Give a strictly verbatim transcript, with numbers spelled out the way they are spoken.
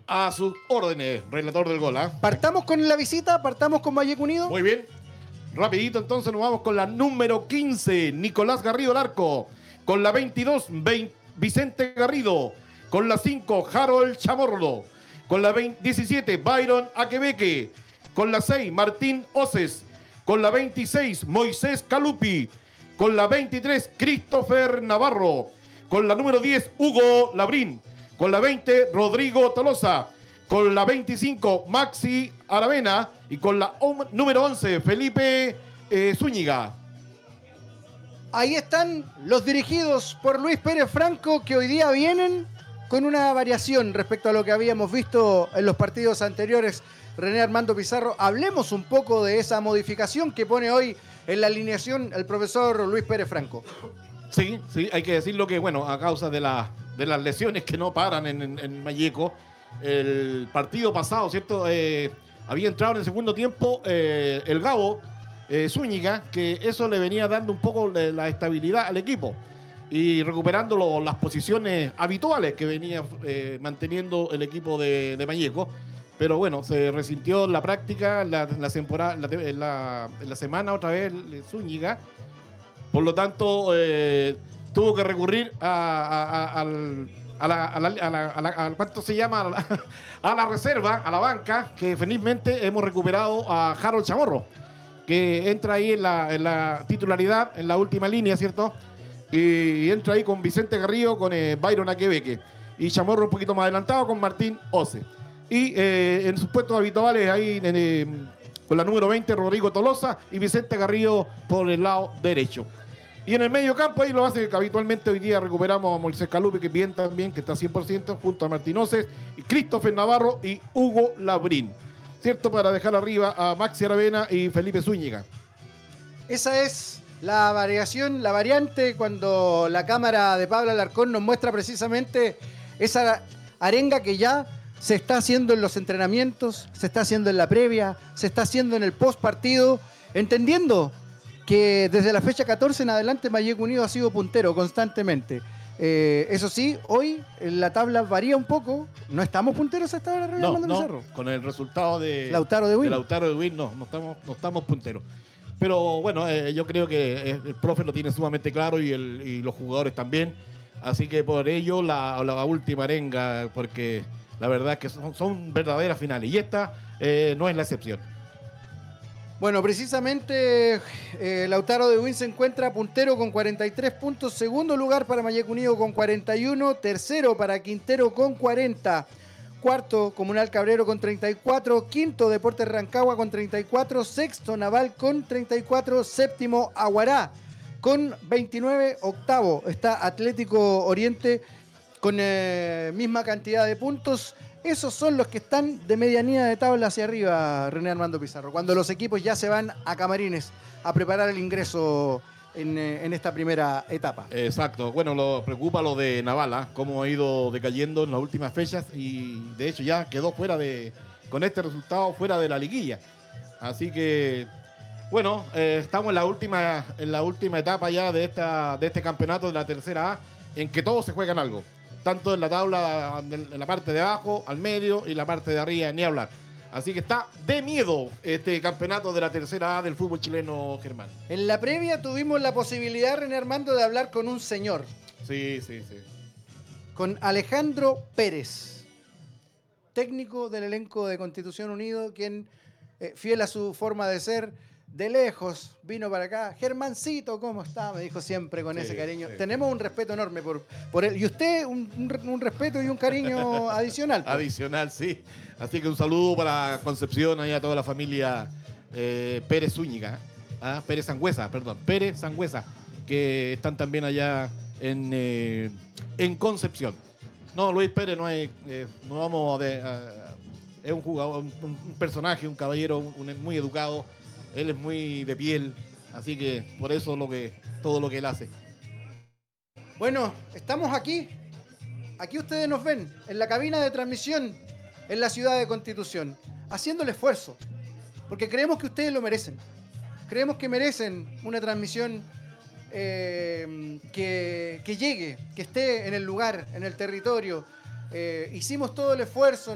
A sus órdenes, relator del gol. ¿eh? Partamos con la visita, partamos con Vallejo Unido. Muy bien. Rapidito entonces nos vamos con la número quince, Nicolás Garrido al arco. Con la veintidós, Vicente Garrido. Con la cinco, Harold Chamorro. Con la diecisiete, Byron Aquebeque. Con la seis, Martín Oces. Con la veintiséis, Moisés Calupi. Con la veintitrés, Christopher Navarro. Con la número diez, Hugo Labrín. Con la veinte, Rodrigo Tolosa. Con la veinticinco, Maxi Aravena. Y con la número once, Felipe eh, Zúñiga. Ahí están los dirigidos por Luis Pérez Franco, que hoy día vienen con una variación respecto a lo que habíamos visto en los partidos anteriores. René Armando Pizarro, hablemos un poco de esa modificación que pone hoy en la alineación el profesor Luis Pérez Franco. Sí, sí, hay que decirlo que, bueno, a causa de, la, de las lesiones que no paran en, en, en Vallejo, el partido pasado, ¿cierto? Eh, había entrado en el segundo tiempo eh, el Gabo eh, Zúñiga, que eso le venía dando un poco de la estabilidad al equipo y recuperando lo, las posiciones habituales que venía eh, manteniendo el equipo de, de Vallejo. Pero bueno, se resintió en la práctica, la, la, temporada, la, la, la semana otra vez Zúñiga. Por lo tanto, eh, tuvo que recurrir a, a, a, al, a, la, a, la, a, la, a, la, a ¿cuánto se llama? A la, a la reserva, a la banca, que felizmente hemos recuperado a Harold Chamorro, que entra ahí en la, en la titularidad, en la última línea, ¿cierto? Y entra ahí con Vicente Garrido, con eh, Byron Aquebeque. Y Chamorro un poquito más adelantado con Martín Oce. Y eh, en sus puestos habituales ahí en, eh, con la número veinte, Rodrigo Tolosa y Vicente Garrido por el lado derecho. Y en el medio campo ahí lo hace que habitualmente hoy día recuperamos a Moisés Calupi, que bien también, que está cien por ciento, junto a Martín Oces, y Christopher Navarro y Hugo Labrín, ¿cierto? Para dejar arriba a Maxi Aravena y Felipe Zúñiga. Esa es la variación, la variante cuando la cámara de Pablo Alarcón nos muestra precisamente esa arenga que ya se está haciendo en los entrenamientos, se está haciendo en la previa, se está haciendo en el post partido, entendiendo que desde la fecha catorce en adelante Vallejo Unido ha sido puntero constantemente. Eh, eso sí, hoy la tabla varía un poco. No estamos punteros hasta ahora, René No, Armando no, Pizarro. con el resultado de Lautaro de Win. de Lautaro de Win, no, no estamos, no estamos punteros. Pero bueno, eh, yo creo que el profe lo tiene sumamente claro y, el, y los jugadores también. Así que por ello la, la última arenga, porque la verdad es que son, son verdaderas finales. Y esta eh, no es la excepción. Bueno, precisamente eh, Lautaro de Win se encuentra puntero con cuarenta y tres puntos, segundo lugar para Vallejo Unido con cuarenta y uno, tercero para Quintero con cuarenta, cuarto Comunal Cabrero con treinta y cuatro, quinto Deportes Rancagua con treinta y cuatro, sexto Naval con treinta y cuatro, séptimo Aguará con veintinueve, octavo está Atlético Oriente con eh, misma cantidad de puntos. Esos son los que están de medianía de tabla hacia arriba, René Armando Pizarro, cuando los equipos ya se van a camarines a preparar el ingreso en, en esta primera etapa. Exacto. Bueno, lo preocupa lo de Navala, cómo ha ido decayendo en las últimas fechas y de hecho ya quedó fuera de, con este resultado, fuera de la liguilla. Así que, bueno, eh, estamos en la última, en la última etapa ya de, esta, de este campeonato de la tercera A, en que todos se juegan algo. Tanto en la tabla, en la parte de abajo, al medio y la parte de arriba, ni hablar. Así que está de miedo este campeonato de la tercera A del fútbol chileno, Germán. En la previa tuvimos la posibilidad, René Armando, de hablar con un señor. Sí, sí, sí. Con Alejandro Pérez, técnico del elenco de Constitución Unido, quien, eh, fiel a su forma de ser, de lejos vino para acá. Germancito, ¿cómo está? Me dijo siempre con sí, ese cariño. Sí. Tenemos un respeto enorme por, por él. Y usted, un, un, un respeto y un cariño adicional. Pues. Adicional, sí. Así que un saludo para Concepción y a toda la familia eh, Pérez Zúñiga. ¿ah? Pérez Sangüesa, perdón. Pérez Sangüesa, que están también allá en, eh, en Concepción. No, Luis Pérez no hay, eh, no vamos de, uh, es un jugador, un, un personaje, un caballero, un, un, muy educado. Él es muy de piel, así que por eso lo que, todo lo que él hace. Bueno, estamos aquí. Aquí ustedes nos ven, en la cabina de transmisión, en la ciudad de Constitución, haciendo el esfuerzo, porque creemos que ustedes lo merecen. Creemos que merecen una transmisión eh, que, que llegue, que esté en el lugar, en el territorio. Eh, hicimos todo el esfuerzo.